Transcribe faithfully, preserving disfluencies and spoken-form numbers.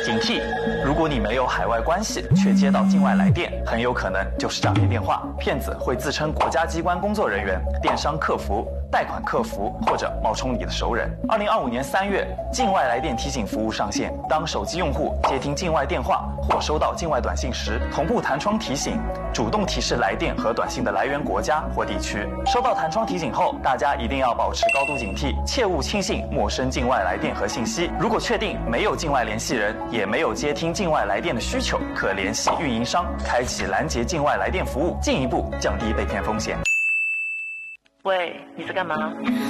警惕，如果你没有海外关系却接到境外来电，很有可能就是诈骗电话。骗子会自称国家机关工作人员、电商客服、贷款客服或者冒充你的熟人。二零二五年三月，境外来电提醒服务上线。当手机用户接听境外电话或收到境外短信时，同步弹窗提醒，主动提示来电和短信的来源国家或地区。收到弹窗提醒后，大家一定要保持高度警惕，切勿轻信陌生境外来电和信息。如果确定没有境外联系人，也没有接听境外来电的需求，可联系运营商，开启拦截境外来电服务，进一步降低被骗风险。 喂，你在干嘛？